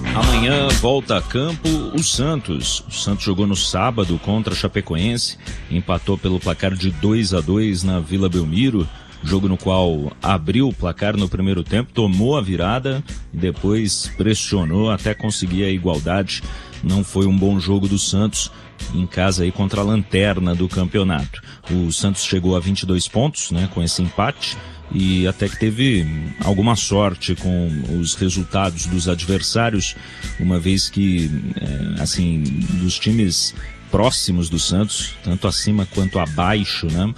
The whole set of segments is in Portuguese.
Amanhã volta a campo o Santos. O Santos jogou no sábado contra a Chapecoense, empatou pelo placar de 2-2 na Vila Belmiro, jogo no qual abriu o placar no primeiro tempo, tomou a virada e depois pressionou até conseguir a igualdade. Não foi um bom jogo do Santos em casa aí contra a lanterna do campeonato. O Santos chegou a 22 pontos, né, com esse empate, e até que teve alguma sorte com os resultados dos adversários, uma vez que, assim, dos times próximos do Santos, tanto acima quanto abaixo, né,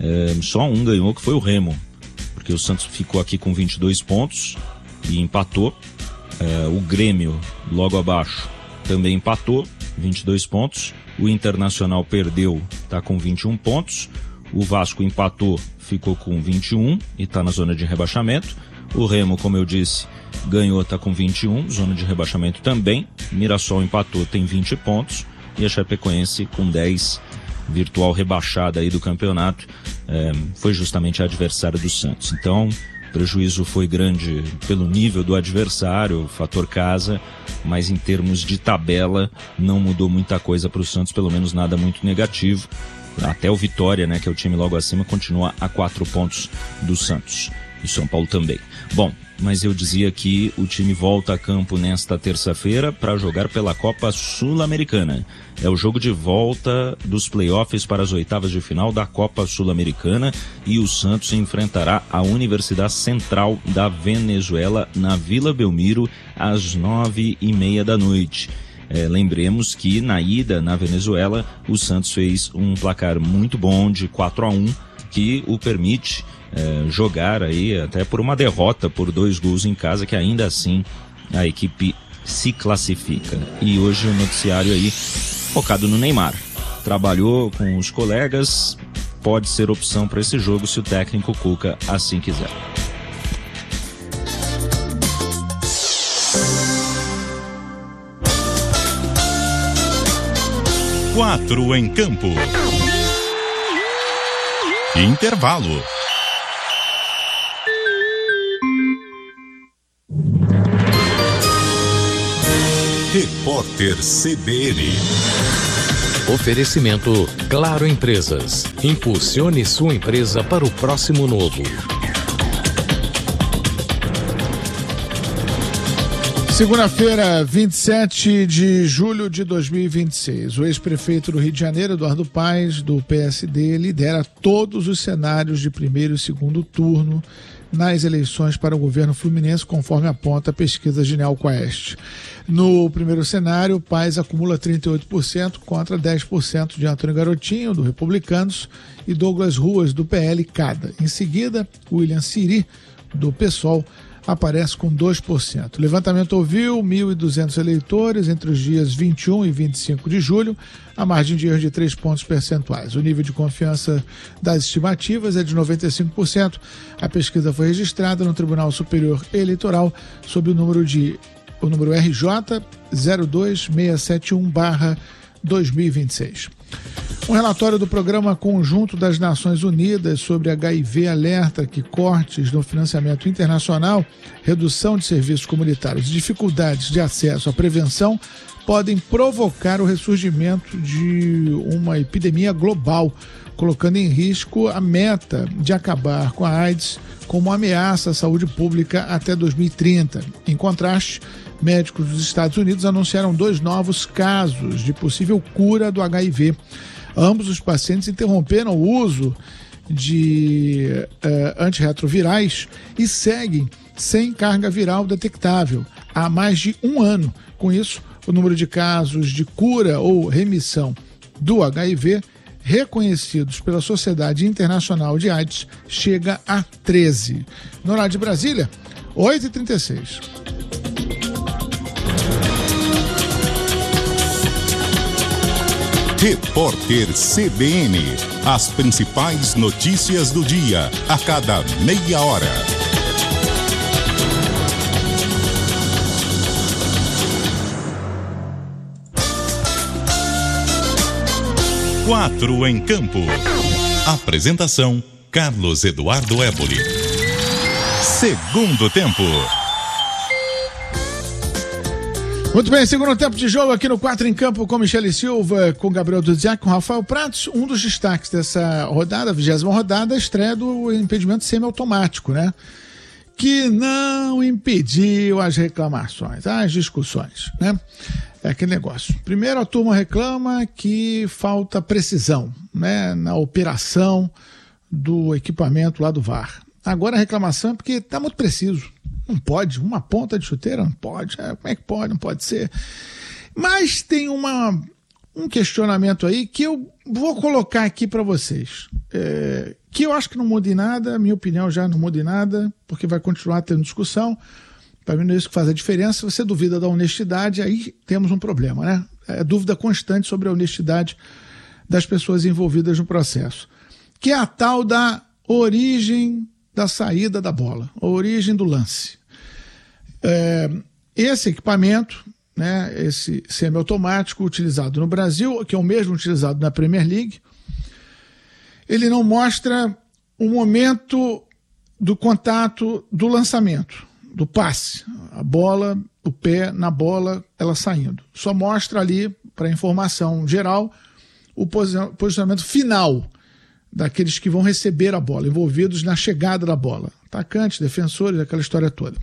só um ganhou, que foi o Remo, porque o Santos ficou aqui com 22 pontos e empatou. O Grêmio, logo abaixo, também empatou, 22 pontos. O Internacional perdeu, está com 21 pontos. O Vasco empatou, ficou com 21 e está na zona de rebaixamento. O Remo, como eu disse, ganhou, está com 21, zona de rebaixamento também. Mirassol empatou, tem 20 pontos. E a Chapecoense com 10, virtual rebaixada aí do campeonato, foi justamente a adversária do Santos. Então, o prejuízo foi grande pelo nível do adversário, fator casa, mas em termos de tabela não mudou muita coisa para o Santos, pelo menos nada muito negativo. Até o Vitória, né, que é o time logo acima, continua a 4 pontos do Santos. E São Paulo também. Bom, mas eu dizia que o time volta a campo nesta terça-feira para jogar pela Copa Sul-Americana. É o jogo de volta dos playoffs para as oitavas de final da Copa Sul-Americana, e o Santos enfrentará a Universidade Central da Venezuela na Vila Belmiro às 9h30 da noite. Lembremos que na ida na Venezuela o Santos fez um placar muito bom de 4-1, que o permite jogar aí até por uma derrota por 2 gols em casa, que ainda assim a equipe se classifica. E hoje o noticiário aí focado no Neymar. Trabalhou com os colegas, pode ser opção para esse jogo se o técnico Cuca assim quiser. Quatro em campo. Intervalo. Repórter CBN. Oferecimento Claro Empresas. Impulsione sua empresa para o próximo novo. Segunda-feira, 27 de julho de 2026. O ex-prefeito do Rio de Janeiro, Eduardo Paes, do PSD, lidera todos os cenários de primeiro e segundo turno nas eleições para o governo fluminense, conforme aponta a pesquisa Genial Quest. No primeiro cenário, Paes acumula 38% contra 10% de Antônio Garotinho, do Republicanos, e Douglas Ruas, do PL cada. Em seguida, William Siri, do PSOL, aparece com 2%. O levantamento ouviu 1.200 eleitores entre os dias 21 e 25 de julho, a margem de erro de 3 pontos percentuais. O nível de confiança das estimativas é de 95%. A pesquisa foi registrada no Tribunal Superior Eleitoral sob o número RJ 02671/2026. Um relatório do Programa Conjunto das Nações Unidas sobre HIV alerta que cortes no financiamento internacional, redução de serviços comunitários e dificuldades de acesso à prevenção podem provocar o ressurgimento de uma epidemia global, colocando em risco a meta de acabar com a AIDS como ameaça à saúde pública até 2030. Em contraste, médicos dos Estados Unidos anunciaram 2 novos casos de possível cura do HIV. Ambos os pacientes interromperam o uso de antirretrovirais e seguem sem carga viral detectável há mais de 1 ano. Com isso, o número de casos de cura ou remissão do HIV reconhecidos pela Sociedade Internacional de AIDS chega a 13. No horário de Brasília, 8h36. Repórter CBN. As principais notícias do dia, a cada meia hora. Quatro em campo. Apresentação: Carlos Eduardo Éboli. Segundo tempo. Muito bem, segundo tempo de jogo aqui no 4 em Campo com Michele Silva, com Gabriel Duziak, com Rafael Pratos. Um dos destaques dessa rodada, a 20ª rodada, a estreia do impedimento semiautomático, né? Que não impediu as reclamações, as discussões, né? É aquele negócio. Primeiro a turma reclama que falta precisão, né? Na operação do equipamento lá do VAR. Agora a reclamação é porque está muito preciso. Não pode, uma ponta de chuteira não pode. Como é que pode? Não pode ser. Mas tem um questionamento aí que eu vou colocar aqui para vocês. Que eu acho que não muda em nada, minha opinião já não muda em nada, porque vai continuar tendo discussão. Para mim não é isso que faz a diferença. Se você duvida da honestidade, aí temos um problema, né? É dúvida constante sobre a honestidade das pessoas envolvidas no processo. Que é a tal da origem da saída da bola, a origem do lance. Esse equipamento, né, esse semiautomático utilizado no Brasil, que é o mesmo utilizado na Premier League, ele não mostra o momento do contato do lançamento, do passe, a bola, o pé na bola, ela saindo. Só mostra ali, para informação geral, o posicionamento final daqueles que vão receber a bola, envolvidos na chegada da bola. Atacantes, defensores, aquela história toda.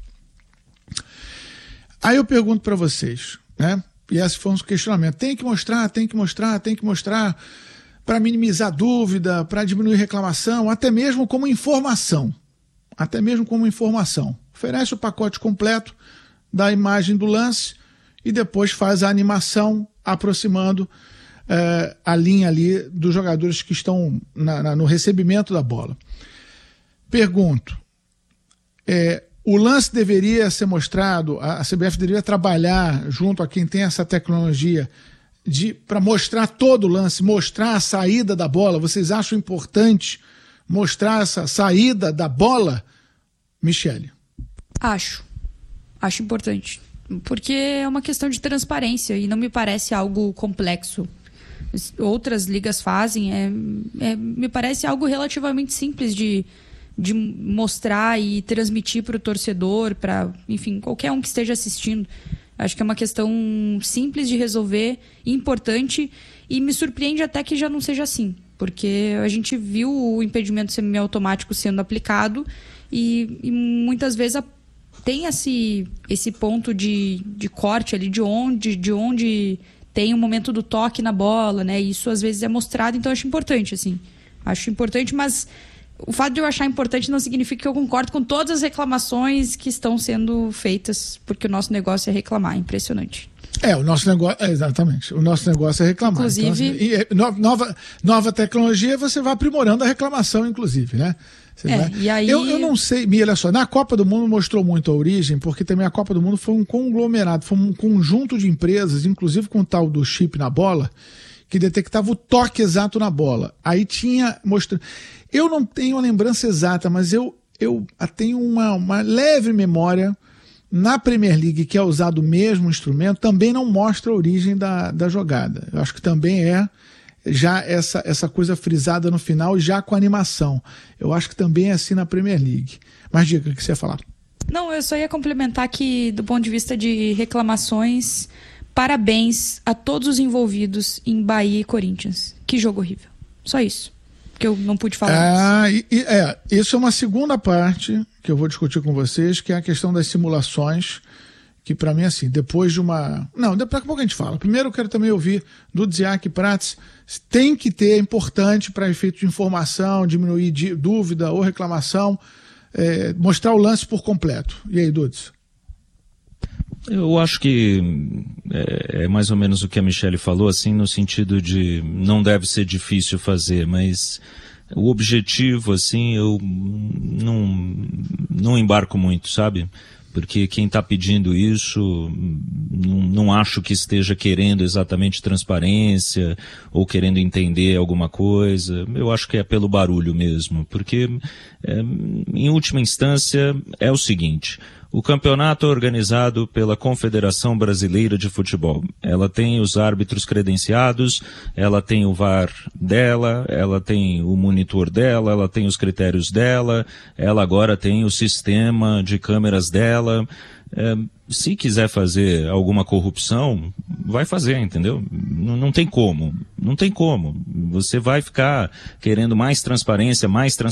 Aí eu pergunto para vocês, né? E esse foi um questionamento. Tem que mostrar para minimizar a dúvida, para diminuir reclamação, até mesmo como informação. Oferece o pacote completo da imagem do lance e depois faz a animação aproximando a linha ali dos jogadores que estão no recebimento da bola. Pergunto, o lance deveria ser mostrado, a CBF deveria trabalhar junto a quem tem essa tecnologia para mostrar todo o lance, mostrar a saída da bola. Vocês acham importante mostrar essa saída da bola, Michele? Acho importante, porque é uma questão de transparência e não me parece algo complexo. Outras ligas fazem, me parece algo relativamente simples de mostrar e transmitir para o torcedor, para, enfim, qualquer um que esteja assistindo. Acho que é uma questão simples de resolver, importante, e me surpreende até que já não seja assim, porque a gente viu o impedimento semiautomático sendo aplicado e muitas vezes tem esse ponto de corte ali, de onde tem o momento do toque na bola, né? Isso às vezes é mostrado, então eu acho importante, assim. Acho importante, mas o fato de eu achar importante não significa que eu concordo com todas as reclamações que estão sendo feitas, porque o nosso negócio é reclamar, impressionante. O nosso negócio, exatamente, o nosso negócio é reclamar. Inclusive... Então, assim, nova tecnologia, você vai aprimorando a reclamação, inclusive, né? E aí... Eu não sei, olha só, na Copa do Mundo mostrou muito a origem, porque também a Copa do Mundo foi um conglomerado, foi um conjunto de empresas, inclusive com o tal do chip na bola, que detectava o toque exato na bola. Aí tinha... Eu não tenho a lembrança exata, mas eu tenho uma leve memória. Na Premier League, que é usado o mesmo instrumento, também não mostra a origem da jogada. Eu acho que também já essa coisa frisada no final, já com animação. Eu acho que também é assim na Premier League. Mas diga o que você ia falar. Não, eu só ia complementar que, do ponto de vista de reclamações, parabéns a todos os envolvidos em Bahia e Corinthians. Que jogo horrível. Só isso que eu não pude falar. Isso é uma segunda parte que eu vou discutir com vocês, que é a questão das simulações, que para mim, assim, depois de uma... Não, daqui a pouco a gente fala. Primeiro eu quero também ouvir do Duziak Prates. Tem que ter, é importante para efeito de informação, diminuir dúvida ou reclamação, mostrar o lance por completo. E aí, Dudes? Eu acho que é mais ou menos o que a Michele falou, assim, no sentido de não deve ser difícil fazer, mas o objetivo, assim, eu não embarco muito, sabe? Porque quem está pedindo isso, não acho que esteja querendo exatamente transparência ou querendo entender alguma coisa. Eu acho que é pelo barulho mesmo, porque em última instância é o seguinte: o campeonato é organizado pela Confederação Brasileira de Futebol. Ela tem os árbitros credenciados, ela tem o VAR dela, ela tem o monitor dela, ela tem os critérios dela, ela agora tem o sistema de câmeras dela. Se quiser fazer alguma corrupção, vai fazer, entendeu? Não tem como. Não tem como. Você vai ficar querendo mais transparência.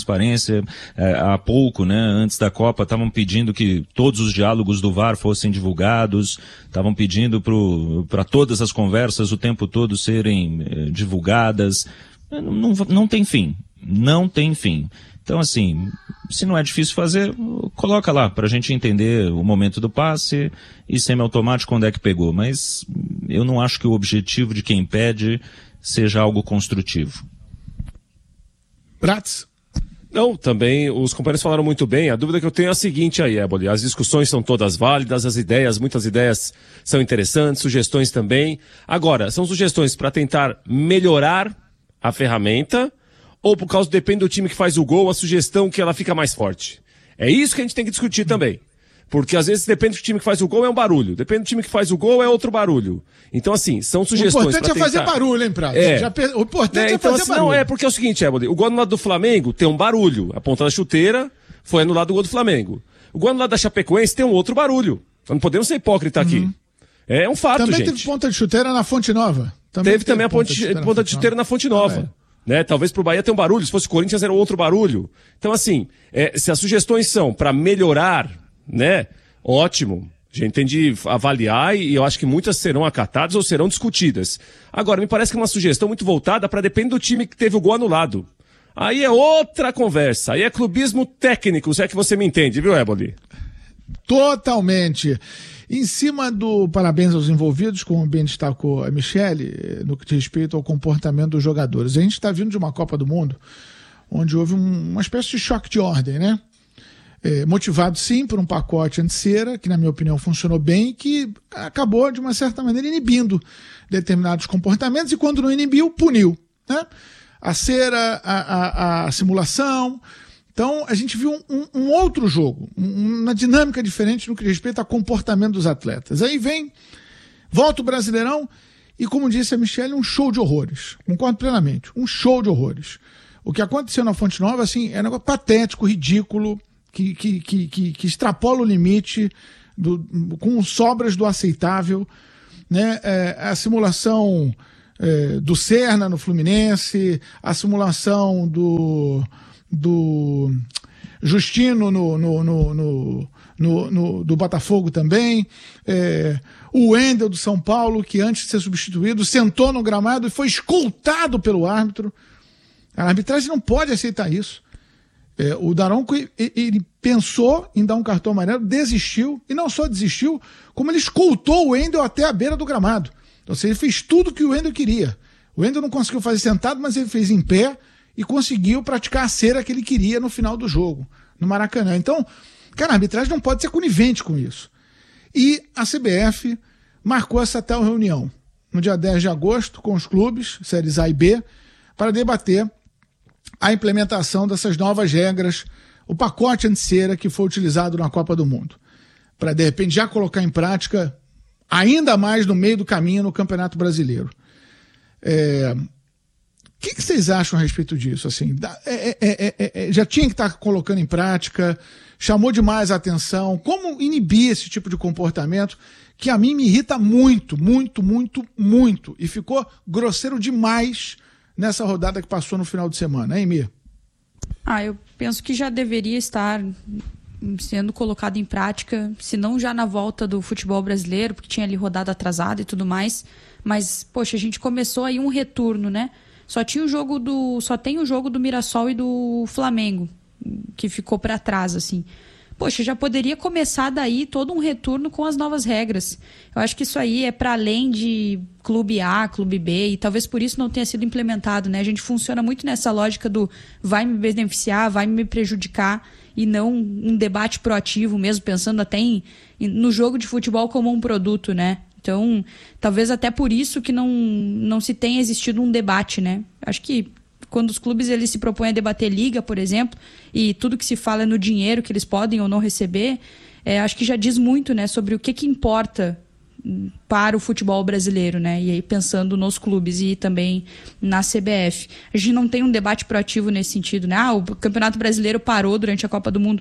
Há pouco, né, antes da Copa, estavam pedindo que todos os diálogos do VAR fossem divulgados, estavam pedindo para todas as conversas o tempo todo serem divulgadas. Não tem fim. Não tem fim. Então, assim, se não é difícil fazer, coloca lá para a gente entender o momento do passe e semiautomático onde é que pegou. Mas eu não acho que o objetivo de quem pede seja algo construtivo. Prats? Não, também os companheiros falaram muito bem. A dúvida que eu tenho é a seguinte aí, Éboli. As discussões são todas válidas, muitas ideias são interessantes, sugestões também. Agora, são sugestões para tentar melhorar a ferramenta, ou por causa, depende do time que faz o gol, a sugestão que ela fica mais forte. É isso que a gente tem que discutir também. Porque às vezes depende do time que faz o gol é um barulho, depende do time que faz o gol é outro barulho. Então assim, são sugestões. O importante é fazer barulho, hein, Prado? O importante é fazer barulho. Não, porque é o seguinte, Éboli, o gol anulado do Flamengo tem um barulho. A ponta da chuteira foi anulado o gol do Flamengo. O gol anulado da Chapecoense tem um outro barulho. Nós não podemos ser hipócrita aqui. É um fato, também gente. Teve ponta de chuteira na Fonte Nova. Teve também a ponta de chuteira na Fonte Nova. Né? Talvez pro Bahia tenha um barulho, se fosse o Corinthians era outro barulho. Então assim, se as sugestões são para melhorar, né, ótimo, a gente tem de avaliar e eu acho que muitas serão acatadas ou serão discutidas. Agora, me parece que é uma sugestão muito voltada para depender do time que teve o gol anulado. Aí é outra conversa, aí é clubismo técnico, se é que você me entende, viu, Éboli? Totalmente. Em cima do parabéns aos envolvidos, como bem destacou a Michele, no que diz respeito ao comportamento dos jogadores. A gente está vindo de uma Copa do Mundo onde houve uma espécie de choque de ordem, né? Motivado sim por um pacote anti-cera, que na minha opinião funcionou bem, que acabou de uma certa maneira inibindo determinados comportamentos e quando não inibiu, puniu, né? A cera, a simulação. Então a gente viu um outro jogo, uma dinâmica diferente no que diz respeito ao comportamento dos atletas. Aí volta o Brasileirão e, como disse a Michele, um show de horrores. Concordo plenamente, um show de horrores. O que aconteceu na Fonte Nova, assim, é um negócio patético, ridículo, que extrapola o limite com sobras do aceitável, né? A simulação do Serna no Fluminense, a simulação do Justino do Botafogo também, o Wendel do São Paulo, que antes de ser substituído sentou no gramado e foi escoltado pelo árbitro. A arbitragem não pode aceitar isso. O Daronco, ele pensou em dar um cartão amarelo, desistiu, e não só desistiu, como ele escoltou o Wendel até a beira do gramado. Então, ele fez tudo o que o Wendel queria. O Wendel não conseguiu fazer sentado, mas ele fez em pé e conseguiu praticar a cera que ele queria no final do jogo, no Maracanã. Então, cara, a arbitragem não pode ser conivente com isso. E a CBF marcou essa tal reunião, no dia 10 de agosto, com os clubes, séries A e B, para debater a implementação dessas novas regras, o pacote anti-cera que foi utilizado na Copa do Mundo, para de repente já colocar em prática ainda mais no meio do caminho no Campeonato Brasileiro. O que vocês acham a respeito disso? Assim, já tinha que estar colocando em prática, chamou demais a atenção. Como inibir esse tipo de comportamento que a mim me irrita muito, muito, muito, muito, e ficou grosseiro demais nessa rodada que passou no final de semana, hein, Mir? Eu penso que já deveria estar sendo colocado em prática, se não já na volta do futebol brasileiro, porque tinha ali rodada atrasada e tudo mais. Mas, poxa, a gente começou aí um retorno, né? Só tem o jogo do Mirassol e do Flamengo, que ficou para trás, assim. Poxa, já poderia começar daí todo um retorno com as novas regras. Eu acho que isso aí é para além de clube A, clube B, e talvez por isso não tenha sido implementado, né? A gente funciona muito nessa lógica do vai me beneficiar, vai me prejudicar, e não um debate proativo mesmo, pensando até no jogo de futebol como um produto, né? Então, talvez até por isso que não se tenha existido um debate, né? Acho que quando os clubes eles se propõem a debater liga, por exemplo, e tudo que se fala é no dinheiro que eles podem ou não receber, acho que já diz muito, né, sobre o que importa para o futebol brasileiro, né? E aí pensando nos clubes e também na CBF. A gente não tem um debate proativo nesse sentido, né? O Campeonato Brasileiro parou durante a Copa do Mundo.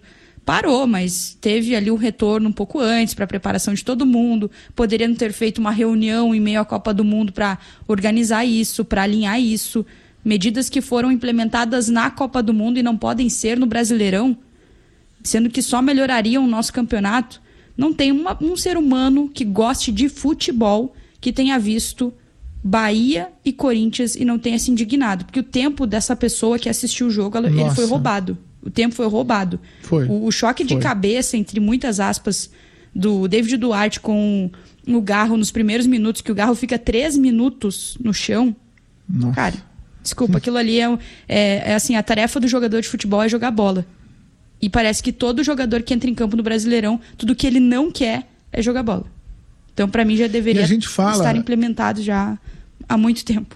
parou, mas teve ali o retorno um pouco antes para a preparação de todo mundo. Poderiam ter feito uma reunião em meio à Copa do Mundo para organizar isso, para alinhar isso. Medidas que foram implementadas na Copa do Mundo e não podem ser no Brasileirão, sendo que só melhorariam o nosso campeonato. Não tem um ser humano que goste de futebol que tenha visto Bahia e Corinthians e não tenha se indignado. Porque o tempo dessa pessoa que assistiu o jogo, ele foi roubado. O tempo foi roubado. O choque de cabeça, entre muitas aspas, do David Duarte com o Garro nos primeiros minutos, que o Garro fica 3 minutos no chão. Nossa. Cara, desculpa, aquilo ali é assim, a tarefa do jogador de futebol é jogar bola. E parece que todo jogador que entra em campo no Brasileirão, tudo que ele não quer é jogar bola. Então, para mim, já deveria estar implementado já há muito tempo.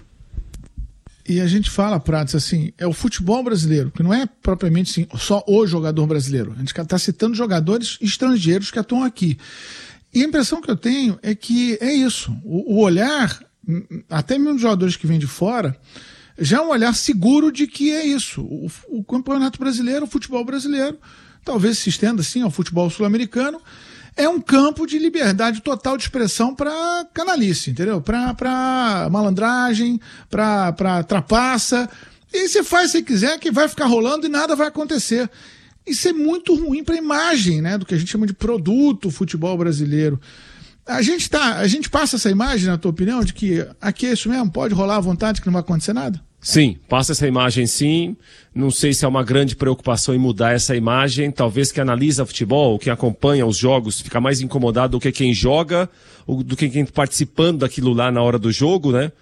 E a gente fala, Prats, assim, é o futebol brasileiro, que não é propriamente assim, só o jogador brasileiro. A gente está citando jogadores estrangeiros que atuam aqui. E a impressão que eu tenho é que é isso. O olhar, até mesmo dos jogadores que vêm de fora, já é um olhar seguro de que é isso. O Campeonato Brasileiro, o futebol brasileiro, talvez se estenda assim ao futebol sul-americano, é um campo de liberdade total de expressão para canalice, entendeu? Para malandragem, para trapaça. E você faz se quiser, que vai ficar rolando e nada vai acontecer. Isso é muito ruim para a imagem, né, do que a gente chama de produto futebol brasileiro. A gente passa essa imagem, na tua opinião, de que aqui é isso mesmo, pode rolar à vontade que não vai acontecer nada? Sim, passa essa imagem sim. Não sei se é uma grande preocupação em mudar essa imagem. Talvez quem analisa futebol, quem acompanha os jogos, fica mais incomodado do que quem joga, do que quem participando daquilo lá na hora do jogo, né?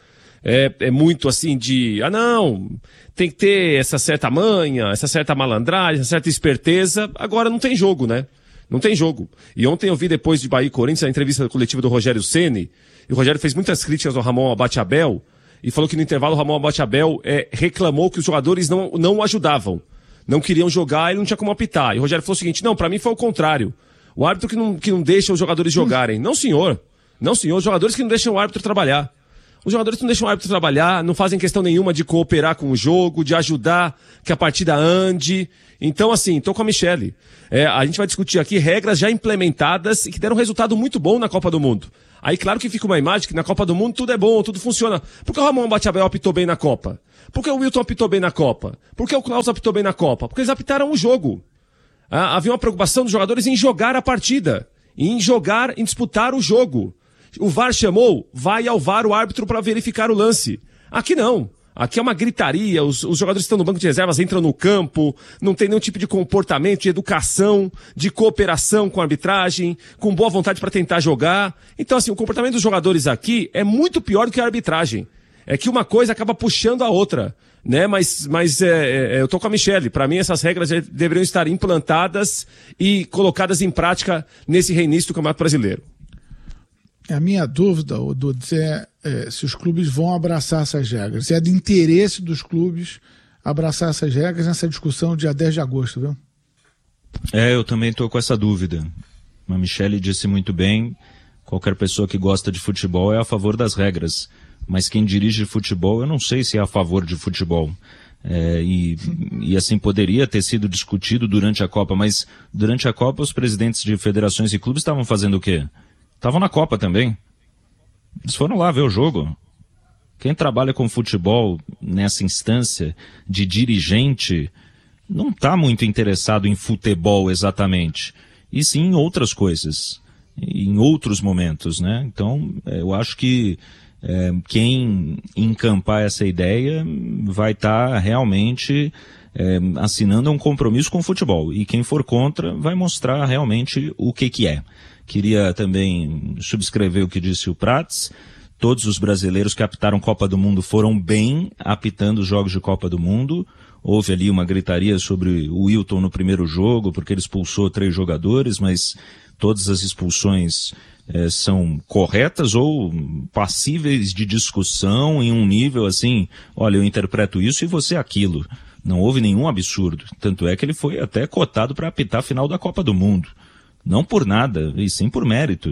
É muito assim de, não, tem que ter essa certa manha, essa certa malandragem, essa certa esperteza. Agora não tem jogo, né? Não tem jogo. E ontem eu vi, depois de Bahia e Corinthians, a entrevista coletiva do Rogério Ceni, e o Rogério fez muitas críticas ao Ramon Abate-Abel, e falou que no intervalo o Ramon Abate-Abel reclamou que os jogadores não o ajudavam. Não queriam jogar e não tinha como apitar. E o Rogério falou o seguinte, não, pra mim foi o contrário. O árbitro que não deixa os jogadores jogarem. Não, senhor. Não, senhor. Os jogadores que não deixam o árbitro trabalhar. Os jogadores que não deixam o árbitro trabalhar, não fazem questão nenhuma de cooperar com o jogo, de ajudar que a partida ande. Então, assim, tô com a Michele. A gente vai discutir aqui regras já implementadas e que deram resultado muito bom na Copa do Mundo. Aí, claro que fica uma imagem que na Copa do Mundo tudo é bom, tudo funciona. Por que o Ramon Abate-Abel apitou bem na Copa? Por que o Wilton apitou bem na Copa? Por que o Klaus apitou bem na Copa? Porque eles apitaram o jogo. Havia uma preocupação dos jogadores em jogar a partida. Em disputar o jogo. O VAR chamou, vai ao VAR o árbitro para verificar o lance. Aqui não. Aqui é uma gritaria, os jogadores estão no banco de reservas, entram no campo, não tem nenhum tipo de comportamento, de educação, de cooperação com a arbitragem, com boa vontade para tentar jogar. Então, assim, o comportamento dos jogadores aqui é muito pior do que a arbitragem. É que uma coisa acaba puxando a outra, né? Mas eu tô com a Michele. Para mim, essas regras deveriam estar implantadas e colocadas em prática nesse reinício do Campeonato Brasileiro. A minha dúvida, Dudu, é se os clubes vão abraçar essas regras. Se é de interesse dos clubes abraçar essas regras nessa discussão dia 10 de agosto, viu? Eu também estou com essa dúvida. A Michele disse muito bem, qualquer pessoa que gosta de futebol é a favor das regras. Mas quem dirige futebol, eu não sei se é a favor de futebol. E assim, poderia ter sido discutido durante a Copa, mas durante a Copa os presidentes de federações e clubes estavam fazendo o quê? Estavam na Copa também. Eles foram lá ver o jogo. Quem trabalha com futebol nessa instância de dirigente não está muito interessado em futebol exatamente, e sim em outras coisas, em outros momentos, né? Então, eu acho que quem encampar essa ideia vai estar realmente assinando um compromisso com o futebol, e quem for contra vai mostrar realmente o que é. Queria também subscrever o que disse o Prats. Todos os brasileiros que apitaram Copa do Mundo foram bem apitando os jogos de Copa do Mundo. Houve ali uma gritaria sobre o Wilton no primeiro jogo, porque ele expulsou 3 jogadores, mas todas as expulsões são corretas ou passíveis de discussão em um nível assim, olha, eu interpreto isso e você aquilo. Não houve nenhum absurdo. Tanto é que ele foi até cotado para apitar a final da Copa do Mundo. Não por nada, e sim por mérito.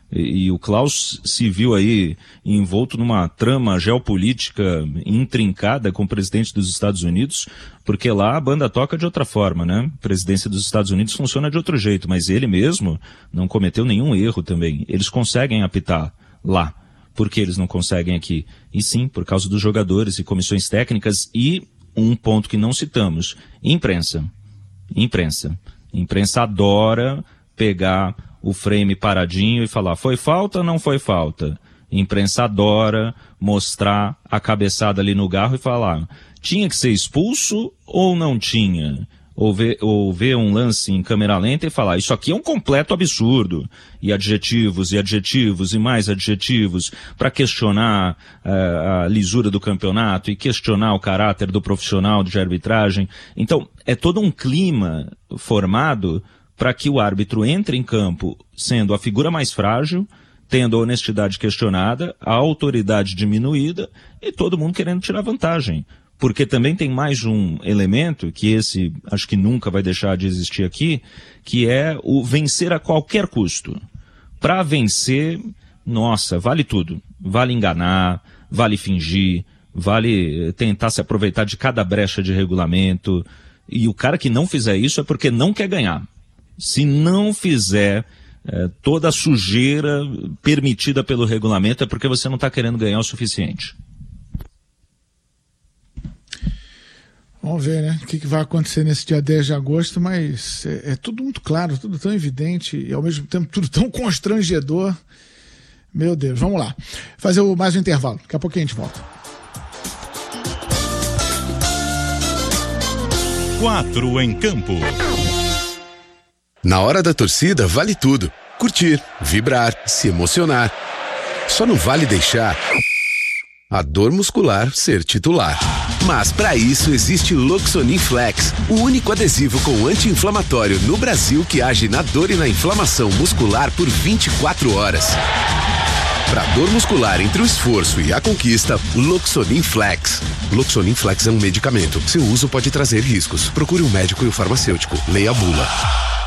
E o Klaus se viu aí envolto numa trama geopolítica intrincada com o presidente dos Estados Unidos, porque lá a banda toca de outra forma, né? A presidência dos Estados Unidos funciona de outro jeito, mas ele mesmo não cometeu nenhum erro também. Eles conseguem apitar lá. Por que eles não conseguem aqui? E sim, por causa dos jogadores e comissões técnicas e um ponto que não citamos, imprensa. Imprensa adora pegar o frame paradinho e falar, foi falta ou não foi falta? Imprensa adora mostrar a cabeçada ali no garro e falar, tinha que ser expulso ou não tinha? Ou ver um lance em câmera lenta e falar, isso aqui é um completo absurdo. E adjetivos e mais adjetivos para questionar a lisura do campeonato e questionar o caráter do profissional de arbitragem. Então, é todo um clima formado para que o árbitro entre em campo sendo a figura mais frágil, tendo a honestidade questionada, a autoridade diminuída e todo mundo querendo tirar vantagem. Porque também tem mais um elemento, que esse acho que nunca vai deixar de existir aqui, que é o vencer a qualquer custo. Para vencer, nossa, vale tudo. Vale enganar, vale fingir, vale tentar se aproveitar de cada brecha de regulamento. E o cara que não fizer isso é porque não quer ganhar. Se não fizer toda a sujeira permitida pelo regulamento, é porque você não está querendo ganhar o suficiente. Vamos ver, né? O que vai acontecer nesse dia 10 de agosto, mas é tudo muito claro, tudo tão evidente e ao mesmo tempo tudo tão constrangedor. Meu Deus, vamos lá. Fazer mais um intervalo. Daqui a pouquinho a gente volta. 4 em campo. Na hora da torcida vale tudo. Curtir, vibrar, se emocionar. Só não vale deixar a dor muscular ser titular. Mas para isso existe Loxonin Flex, o único adesivo com anti-inflamatório no Brasil que age na dor e na inflamação muscular por 24 horas. Para dor muscular entre o esforço e a conquista, Loxonin Flex. Loxonin Flex é um medicamento. Seu uso pode trazer riscos. Procure um médico e o farmacêutico. Leia a bula.